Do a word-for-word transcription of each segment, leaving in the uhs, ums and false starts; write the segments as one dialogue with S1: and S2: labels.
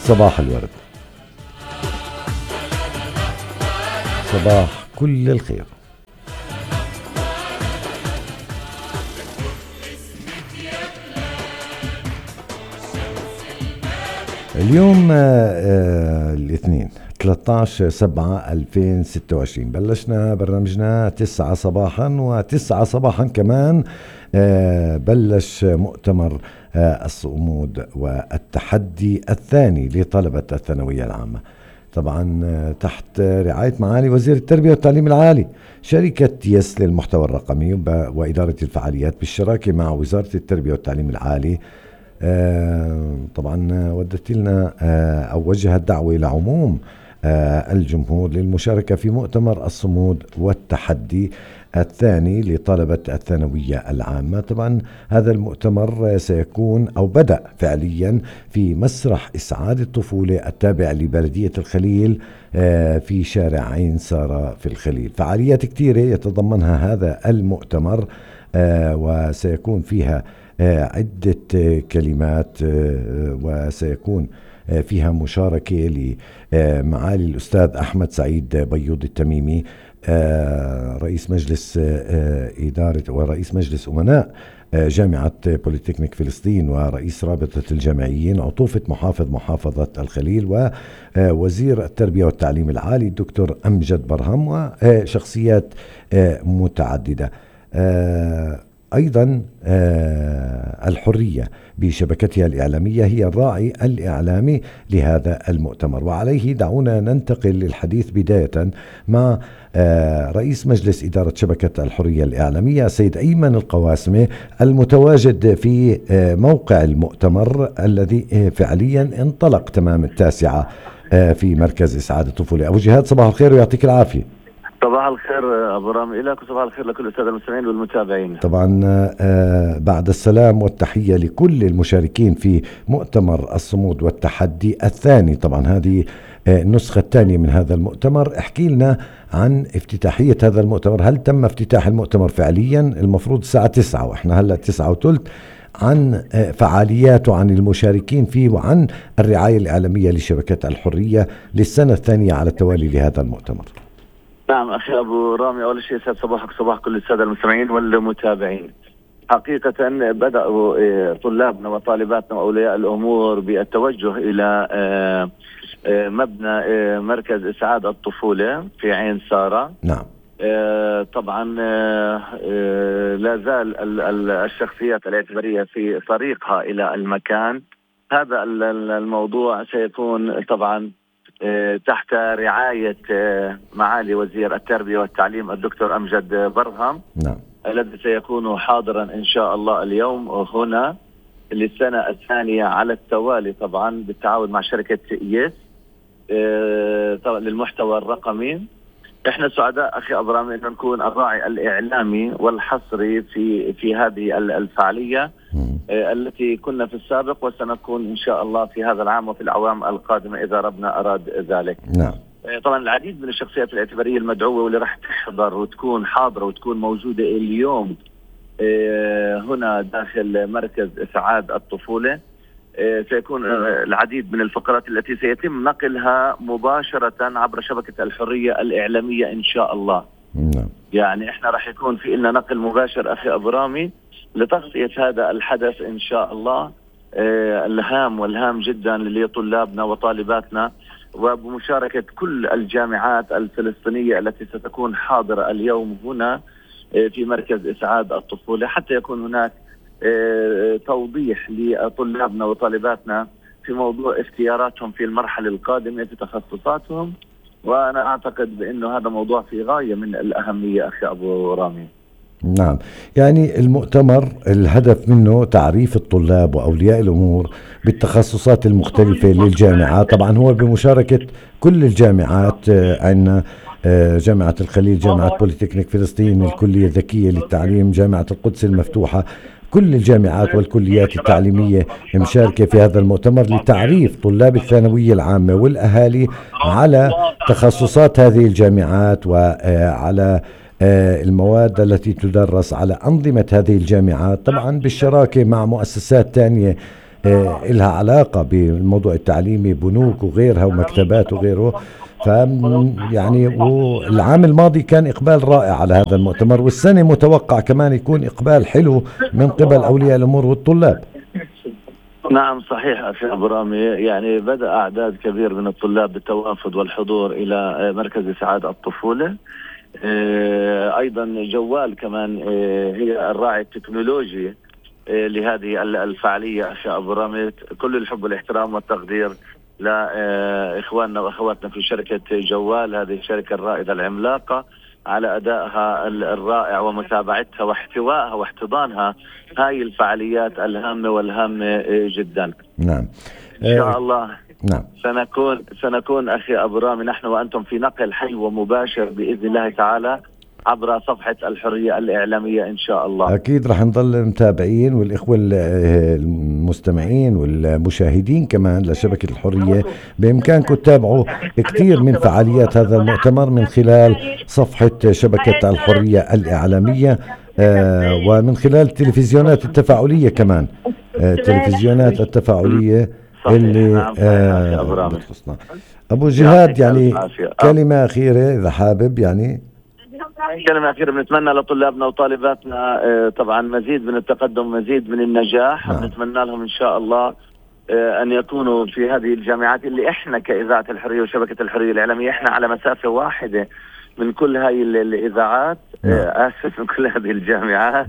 S1: صباح الورد، صباح كل الخير. اليوم آه الاثنين ثلاثة عشر سبعة ألفين وستة وعشرين بلشنا برنامجنا تسعة صباحا، وتسعة صباحا كمان آه بلش مؤتمر آه الصمود والتحدي الثاني لطلبة الثانوية العامة، طبعا آه تحت رعاية معالي وزير التربية والتعليم العالي، شركة يس للمحتوى الرقمي وإدارة الفعاليات بالشراكة مع وزارة التربية والتعليم العالي. آه طبعا ودت لنا آه أو وجهت دعوة لعموم آه الجمهور للمشاركة في مؤتمر الصمود والتحدي الثاني لطلبة الثانوية العامة. طبعا هذا المؤتمر سيكون أو بدأ فعليا في مسرح إسعاد الطفولة التابع لبلدية الخليل آه في شارع عين سارة في الخليل. فعاليات كثيرة يتضمنها هذا المؤتمر آه وسيكون فيها عدة كلمات وسيكون فيها مشاركة لمعالي الأستاذ أحمد سعيد بيوض التميمي رئيس مجلس إدارة ورئيس مجلس أمناء جامعة بوليتكنيك فلسطين ورئيس رابطة الجامعيين عطوفة محافظ محافظة الخليل ووزير التربية والتعليم العالي الدكتور أمجد برهم وشخصيات متعددة. أيضا آه الحرية بشبكتها الإعلامية هي الراعي الإعلامي لهذا المؤتمر. وعليه دعونا ننتقل للحديث بداية مع آه رئيس مجلس إدارة شبكة الحرية الإعلامية السيد أيمن القواسمة المتواجد في آه موقع المؤتمر الذي آه فعليا انطلق تمام التاسعة آه في مركز إسعاد الطفولة. أبو جهاد صباح الخير ويعطيك العافية.
S2: صباح الخير أبو رامي لك، وصباح الخير لكل السادة المستمعين والمتابعين.
S1: طبعا آه بعد السلام والتحية لكل المشاركين في مؤتمر الصمود والتحدي الثاني. طبعا هذه آه النسخة الثانية من هذا المؤتمر. احكي لنا عن افتتاحية هذا المؤتمر، هل تم افتتاح المؤتمر فعليا؟ المفروض الساعة تسعة وإحنا هلأ تسعة وثلث. عن آه فعالياته، عن المشاركين فيه، وعن الرعاية الإعلامية لشبكة الحرية للسنة الثانية على التوالي لهذا المؤتمر.
S2: نعم أخي أبو رامي، أول شيء سعد صباحك صباح كل السادة المستمعين والمتابعين. حقيقة بدأوا طلابنا وطالباتنا وأولياء الأمور بالتوجه إلى مبنى مركز إسعاد الطفولة في عين سارة.
S1: نعم.
S2: طبعا لا زال الشخصيات الاعتبارية في طريقها إلى المكان. هذا الموضوع سيكون طبعا تحت رعاية معالي وزير التربية والتعليم الدكتور أمجد برهم.
S1: نعم.
S2: الذي سيكون حاضرا إن شاء الله اليوم هنا للسنة الثانية على التوالي، طبعا بالتعاون مع شركة يس للمحتوى الرقمي. احنا سعداء أخي أبو رامي أن نكون الراعي الإعلامي والحصري في في هذه الفعالية التي كنا في السابق، وسنكون إن شاء الله في هذا العام وفي الأعوام القادمة إذا ربنا أراد ذلك.
S1: نعم.
S2: طبعا العديد من الشخصيات الاعتبارية المدعوة واللي راح تحضر وتكون حاضرة وتكون موجودة اليوم هنا داخل مركز إسعاد الطفولة. سيكون العديد من الفقرات التي سيتم نقلها مباشرة عبر شبكة الحرية الإعلامية إن شاء الله.
S1: نعم.
S2: يعني إحنا راح يكون في لنا نقل مباشر أخي أبو رامي لتغطية هذا الحدث إن شاء الله آه الهام والهام جدا لطلابنا وطالباتنا، وبمشاركة كل الجامعات الفلسطينية التي ستكون حاضرة اليوم هنا آه في مركز إسعاد الطفولة، حتى يكون هناك آه توضيح لطلابنا وطالباتنا في موضوع اختياراتهم في المرحلة القادمة في تخصصاتهم. وأنا أعتقد بأنه هذا موضوع في غاية من الأهمية أخي أبو رامي.
S1: نعم، يعني المؤتمر الهدف منه تعريف الطلاب وأولياء الأمور بالتخصصات المختلفة للجامعات. طبعا هو بمشاركة كل الجامعات، عندنا جامعة الخليل، جامعة بوليتكنيك فلسطين، الكلية الذكية للتعليم، جامعة القدس المفتوحة، كل الجامعات والكليات التعليمية مشاركة في هذا المؤتمر لتعريف طلاب الثانوية العامة والأهالي على تخصصات هذه الجامعات وعلى المواد التي تدرس على أنظمة هذه الجامعات، طبعا بالشراكة مع مؤسسات تانية آه إلها علاقة بالموضوع التعليمي، بنوك وغيرها ومكتبات وغيره. ف يعني والعام الماضي كان إقبال رائع على هذا المؤتمر، والسنة متوقع كمان يكون إقبال حلو من قبل أولياء الأمور والطلاب.
S2: نعم صحيح أخي أبو رامي، يعني بدأ أعداد كبير من الطلاب بالتوافد والحضور إلى مركز سعادة الطفولة. أيضا جوال كمان هي الراعي التكنولوجي لهذه الفعالية أخي أبو رامي. كل الحب والاحترام والتقدير لإخواننا وأخواتنا في شركة جوال، هذه الشركة الرائدة العملاقة، على أدائها الرائع ومتابعتها واحتوائها واحتضانها هاي الفعاليات الهامة والهامة جدا.
S1: نعم
S2: إن شاء الله.
S1: نعم
S2: سنكون سنكون أخي أبو رامي نحن وأنتم في نقل حي ومباشر بإذن الله تعالى عبر صفحة الحرية الإعلامية إن شاء الله.
S1: أكيد رح نضل متابعين، والإخوة المستمعين والمشاهدين كمان لشبكة الحرية بإمكانكم تتابعوا كثير من فعاليات هذا المؤتمر من خلال صفحة شبكة الحرية الإعلامية، آه ومن خلال التلفزيونات التفاعلية كمان، آه التلفزيونات التفاعلية اللي آه بتخصنا. أبو جهاد يعني كلمة أخيرة إذا حابب. يعني
S2: كلمة أخيرة، بنتمنى لطلابنا وطالباتنا طبعا مزيد من التقدم، مزيد من النجاح. نعم. بنتمنى لهم إن شاء الله أن يكونوا في هذه الجامعات اللي إحنا كإذاعة الحرية وشبكة الحرية الإعلامية إحنا على مسافة واحدة من كل هاي الإذاعات. آسف، من كل هذه الجامعات.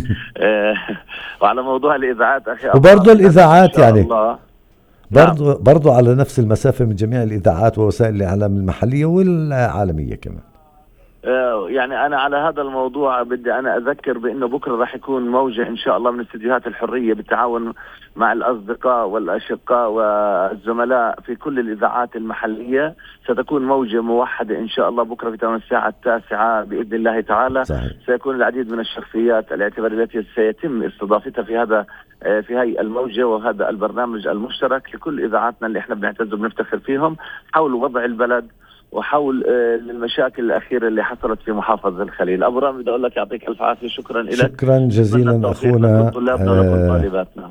S2: وعلى موضوع الإذاعات أخي،
S1: وبرضو الإذاعات يعني برضو, نعم. برضو على نفس المسافة من جميع الإذاعات ووسائل الإعلام المحلية والعالمية كمان.
S2: يعني أنا على هذا الموضوع بدي أنا أذكر بأنه بكرة راح يكون موجة إن شاء الله من استديوهات الحرية بالتعاون مع الأصدقاء والأشقاء والزملاء في كل الإذاعات المحلية. ستكون موجة موحدة إن شاء الله بكرة في تمام الساعة التاسعة بإذن الله تعالى. صحيح. سيكون العديد من الشخصيات الاعتبارية التي سيتم استضافتها في هذا في هاي الموجة وهذا البرنامج المشترك لكل إذاعاتنا اللي إحنا بنعتز وبنفتخر فيهم حول وضع البلد وحول المشاكل الأخيرة اللي حصلت في محافظة الخليل. أبو رامي بدي أقول لك يعطيك ألف عافية. شكرا لك.
S1: شكرا جزيلا أخونا
S2: طالباتنا.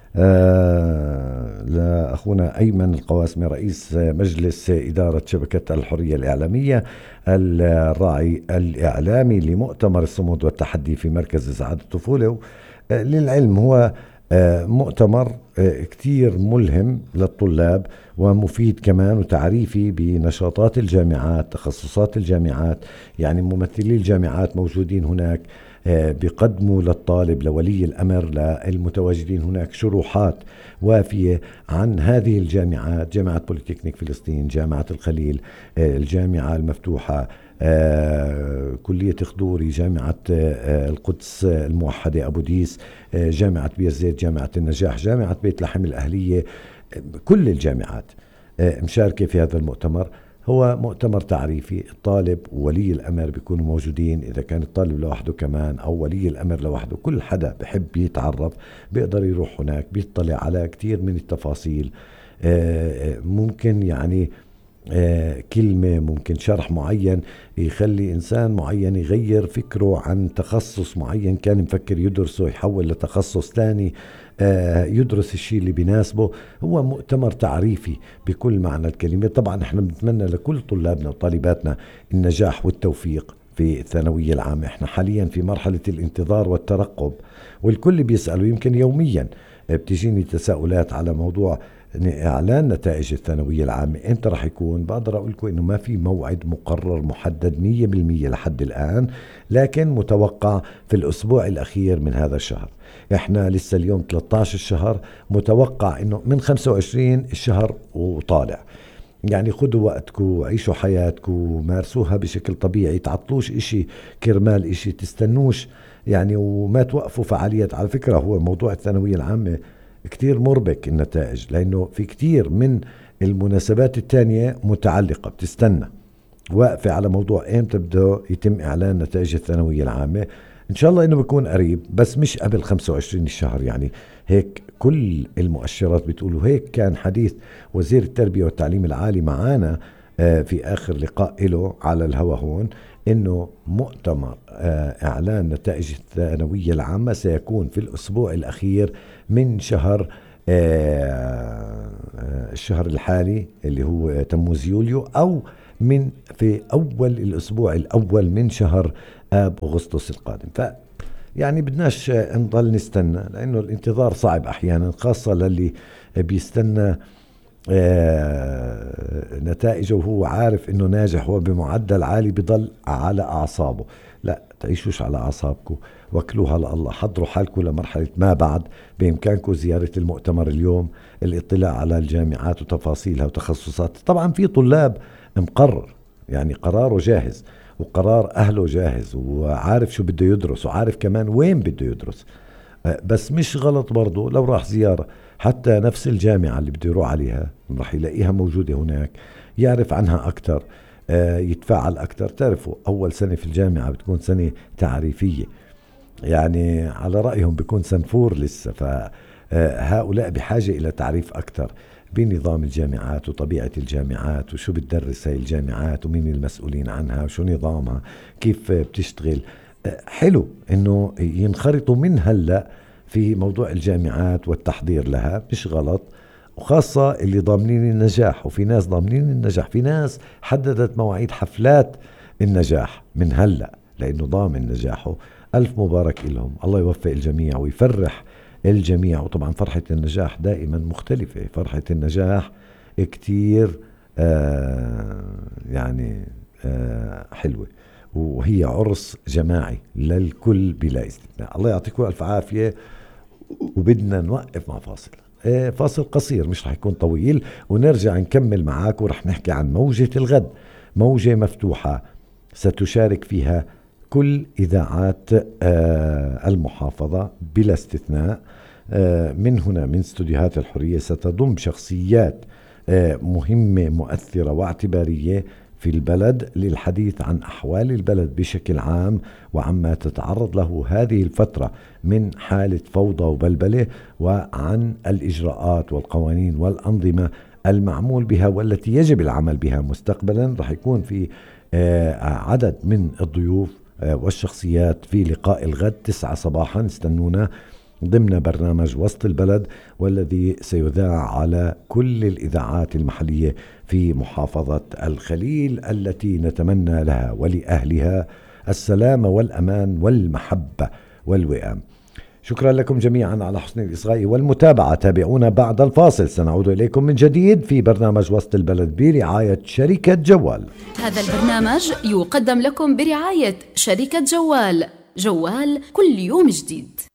S1: آه لأخونا أيمن القواسمي رئيس مجلس إدارة شبكة الحرية الإعلامية، الراعي الإعلامي لمؤتمر الصمود والتحدي في مركز سعادة الطفولة. آه للعلم هو آه مؤتمر آه كتير ملهم للطلاب ومفيد كمان وتعريفي بنشاطات الجامعات، تخصصات الجامعات. يعني ممثلي الجامعات موجودين هناك آه بيقدموا للطالب لولي الأمر للمتواجدين هناك شروحات وافية عن هذه الجامعات، جامعة بوليتكنيك فلسطين، جامعة الخليل، آه الجامعة المفتوحة، آه كلية خضوري، جامعة آه القدس الموحدة أبو ديس، آه جامعة بيرزيت، جامعة النجاح، جامعة بيت لحم الأهلية. كل الجامعات آه مشاركة في هذا المؤتمر. هو مؤتمر تعريفي، الطالب وولي الأمر بيكونوا موجودين، إذا كان الطالب لوحده كمان أو ولي الأمر لوحده، كل حدا بحب يتعرف بيقدر يروح هناك بيطلع على كتير من التفاصيل. آه ممكن يعني آه كلمة، ممكن شرح معين يخلي إنسان معين يغير فكره عن تخصص معين كان مفكر يدرسه يحول لتخصص تاني، آه يدرس الشيء اللي بيناسبه. هو مؤتمر تعريفي بكل معنى الكلمة. طبعا احنا بنتمنى لكل طلابنا وطالباتنا النجاح والتوفيق في الثانوية العامة. احنا حاليا في مرحلة الانتظار والترقب، والكل بيسألوا يمكن يوميا بتجيني تساؤلات على موضوع إعلان نتائج الثانوية العامة إمتى رح يكون. بقدر أقول لكم إنه ما في موعد مقرر محدد مية بالمية لحد الآن، لكن متوقع في الأسبوع الأخير من هذا الشهر. إحنا لسه اليوم ثلاثة عشر الشهر، متوقع إنه من خمسة وعشرين الشهر وطالع. يعني خدوا وقتكم، عيشوا حياتكم، مارسوها بشكل طبيعي، تعطلوش إشي كرمال إشي، تستنوش يعني، وما توقفوا فعاليات. على فكرة هو موضوع الثانوية العامة كتير مربك النتائج، لأنه في كتير من المناسبات التانية متعلقة بتستنى واقفة على موضوع إمتى بده يتم إعلان نتائج الثانوية العامة. إن شاء الله إنه بيكون قريب، بس مش قبل خمسة وعشرين الشهر. يعني هيك كل المؤشرات بتقولوا هيك. كان حديث وزير التربية والتعليم العالي معانا في آخر لقاء له على الهوا هون، إنه مؤتمر إعلان نتائج الثانوية العامة سيكون في الأسبوع الأخير من شهر الشهر الحالي اللي هو تموز يوليو، أو من في أول الأسبوع الأول من شهر آب أغسطس القادم. ف يعني بدناش نضل نستنى، لأنه الانتظار صعب أحيانا، خاصة للي بيستنى نتائجه وهو عارف إنه ناجح وبمعدل عالي، بضل على أعصابه. لا، تعيشوش على أعصابكم، وكلوها لله، حضروا حالكم لمرحلة ما بعد. بإمكانكم زيارة المؤتمر اليوم، الاطلاع على الجامعات وتفاصيلها وتخصصات. طبعا في طلاب مقرر، يعني قراره جاهز، وقرار أهله جاهز، وعارف شو بده يدرس، وعارف كمان وين بده يدرس. بس مش غلط برضو لو راح زيارة حتى نفس الجامعة اللي بده يروح عليها راح يلاقيها موجودة هناك، يعرف عنها أكتر، يتفاعل أكتر. تعرفوا أول سنة في الجامعة بتكون سنة تعريفية، يعني على رأيهم بيكون سنفور لسه، فهؤلاء بحاجة إلى تعريف أكتر بنظام الجامعات وطبيعة الجامعات، وشو بتدرس هاي الجامعات، ومين المسؤولين عنها، وشو نظامها، كيف بتشتغل. حلو إنه ينخرطوا من هلأ في موضوع الجامعات والتحضير لها، مش غلط. وخاصة اللي ضامنين النجاح، وفي ناس ضامنين النجاح، في ناس حددت مواعيد حفلات النجاح من هلأ لأنه ضامن نجاحه. ألف مبارك لهم، الله يوفق الجميع ويفرح الجميع. وطبعا فرحة النجاح دائما مختلفة، فرحة النجاح كتير آه يعني آه حلوة، وهي عرس جماعي للكل بلا استثناء. الله يعطيكم ألف عافية. وبدنا نوقف مع فاصل، آه فاصل قصير مش رح يكون طويل، ونرجع نكمل معاك ورح نحكي عن موجة الغد، موجة مفتوحة ستشارك فيها كل إذاعات آه المحافظة بلا استثناء. آه من هنا من استوديوهات الحرية ستضم شخصيات آه مهمة مؤثرة واعتبارية في البلد للحديث عن أحوال البلد بشكل عام، وعما تتعرض له هذه الفترة من حالة فوضى وبلبلة، وعن الإجراءات والقوانين والأنظمة المعمول بها والتي يجب العمل بها مستقبلا. رح يكون في آه عدد من الضيوف والشخصيات في لقاء الغد تسعة صباحا. استنونا ضمن برنامج وسط البلد، والذي سيذاع على كل الإذاعات المحلية في محافظة الخليل، التي نتمنى لها ولأهلها السلام والأمان والمحبة والوئام. شكرا لكم جميعا على حسن الإصغاء والمتابعة. تابعونا بعد الفاصل، سنعود إليكم من جديد في برنامج وسط البلد برعاية شركة جوال.
S3: هذا البرنامج يقدم لكم برعاية شركة جوال، جوال كل يوم جديد.